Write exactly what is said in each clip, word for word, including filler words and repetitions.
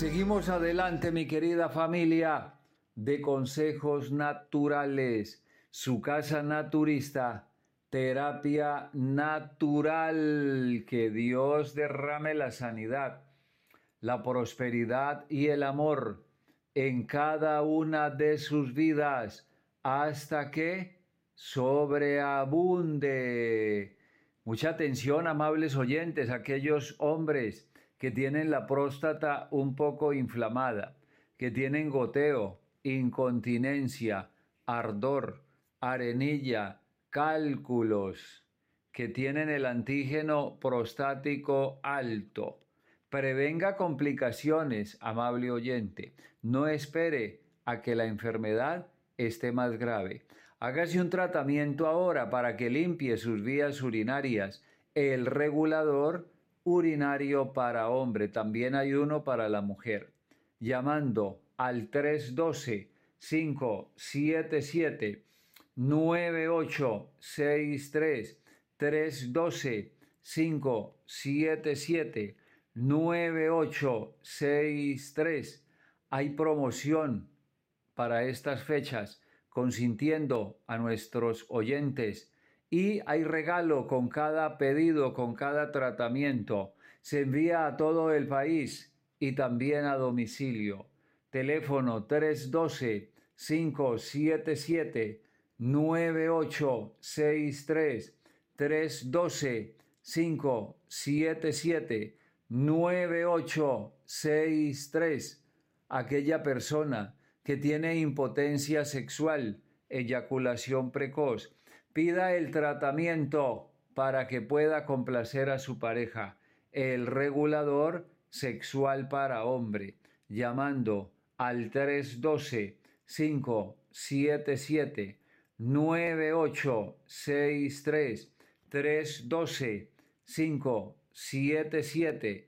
Seguimos adelante, mi querida familia de Consejos Naturales, su casa naturista, terapia natural. Que Dios derrame la sanidad, la prosperidad y el amor en cada una de sus vidas hasta que sobreabunde. Mucha atención, amables oyentes, aquellos hombres que tienen la próstata un poco inflamada, que tienen goteo, incontinencia, ardor, arenilla, cálculos, que tienen el antígeno prostático alto. Prevenga complicaciones, amable oyente. No espere a que la enfermedad esté más grave. Hágase un tratamiento ahora para que limpie sus vías urinarias. El regulador urinario para hombre, también hay uno para la mujer. Llamando al tres uno dos, cinco siete siete, nueve ocho seis tres, tres uno dos, cinco siete siete, nueve ocho seis tres. Hay promoción para estas fechas, consintiendo a nuestros oyentes, y hay regalo con cada pedido, con cada tratamiento. Se envía a todo el país y también a domicilio. Teléfono tres uno dos, cinco siete siete, nueve ocho seis tres, tres uno dos, cinco siete siete, nueve ocho seis tres. Aquella persona que tiene impotencia sexual, eyaculación precoz, pida el tratamiento para que pueda complacer a su pareja. El regulador sexual para hombre, llamando al tres uno dos, cinco siete siete, nueve ocho seis tres, tres uno dos, cinco siete siete,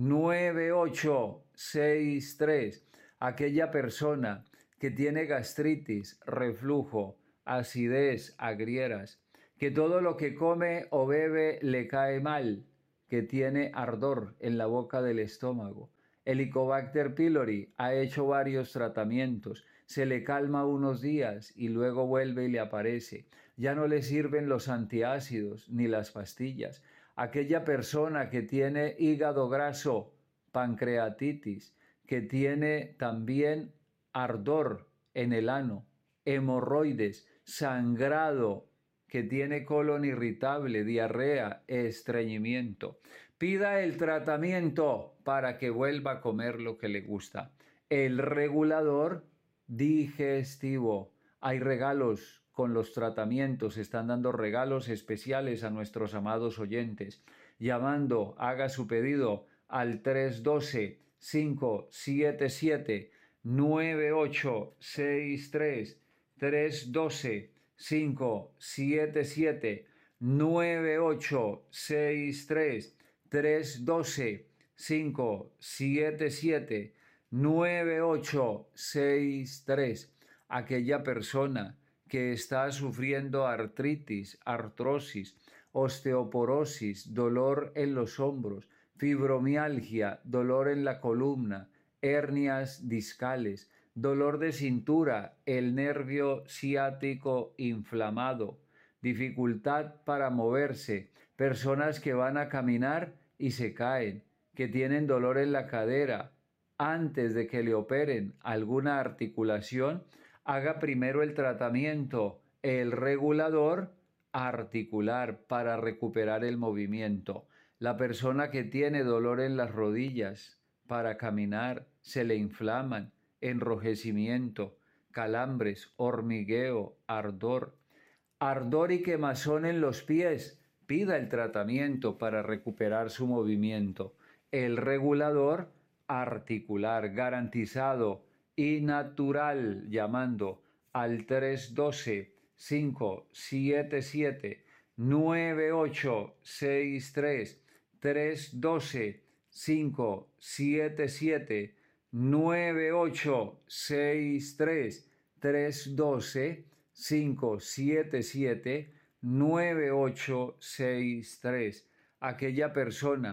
nueve ocho seis tres. Aquella persona que tiene gastritis, reflujo, acidez, agrieras, que todo lo que come o bebe le cae mal, que tiene ardor en la boca del estómago. Helicobacter pylori ha hecho varios tratamientos, se le calma unos días y luego vuelve y le aparece. Ya no le sirven los antiácidos ni las pastillas. Aquella persona que tiene hígado graso, pancreatitis, que tiene también ardor en el ano, hemorroides, sangrado, que tiene colon irritable, diarrea, estreñimiento. Pida el tratamiento para que vuelva a comer lo que le gusta. El regulador digestivo. Hay regalos con los tratamientos, están dando regalos especiales a nuestros amados oyentes. Llamando, haga su pedido al tres uno dos, cinco siete siete, nueve ocho seis tres, tres uno dos, cinco siete siete, nueve ocho seis tres, tres uno dos, cinco siete siete, nueve ocho seis tres. Aquella persona que está sufriendo artritis, artrosis, osteoporosis, dolor en los hombros, fibromialgia, dolor en la columna, hernias discales, dolor de cintura, el nervio ciático inflamado, dificultad para moverse, personas que van a caminar y se caen, que tienen dolor en la cadera. Antes de que le operen alguna articulación, haga primero el tratamiento, el regulador articular para recuperar el movimiento. La persona que tiene dolor en las rodillas para caminar, se le inflaman, enrojecimiento, calambres, hormigueo, ardor, ardor y quemazón en los pies, pida el tratamiento para recuperar su movimiento. El regulador articular garantizado y natural, llamando al tres uno dos, cinco siete siete, nueve ocho seis tres, tres uno dos, cinco siete siete, nueve ocho seis tres, tres uno dos, cinco siete siete, nueve ocho seis tres. Aquella persona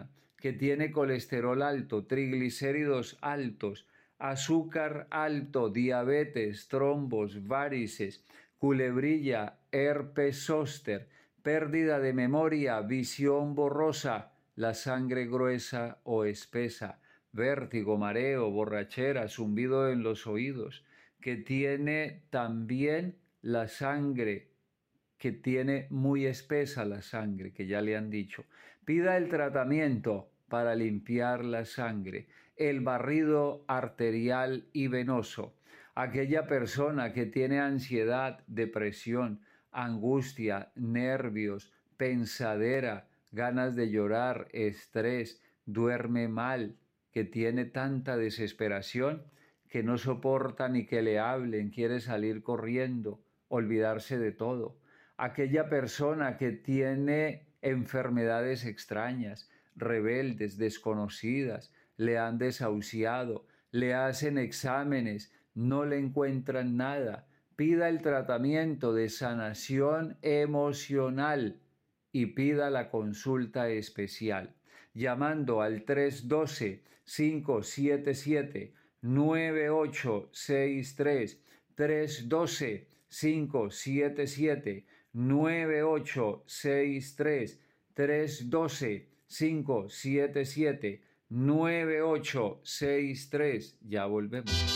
que tiene colesterol alto, triglicéridos altos, azúcar alto, diabetes, trombos, varices, culebrilla, herpes zóster, pérdida de memoria, visión borrosa, la sangre gruesa o espesa, vértigo, mareo, borrachera, zumbido en los oídos, que tiene también la sangre, que tiene muy espesa la sangre, que ya le han dicho. Pida el tratamiento para limpiar la sangre, el barrido arterial y venoso. Aquella persona que tiene ansiedad, depresión, angustia, nervios, pensadera, ganas de llorar, estrés, duerme mal, que tiene tanta desesperación que no soporta ni que le hablen, quiere salir corriendo, olvidarse de todo. Aquella persona que tiene enfermedades extrañas, rebeldes, desconocidas, le han desahuciado, le hacen exámenes, no le encuentran nada. Pida el tratamiento de sanación emocional y pida la consulta especial, llamando al tres uno dos, cinco siete siete, nueve ocho seis tres, tres uno dos, cinco siete siete, nueve ocho seis tres, tres uno dos, cinco siete siete, nueve ocho seis tres. Ya volvemos.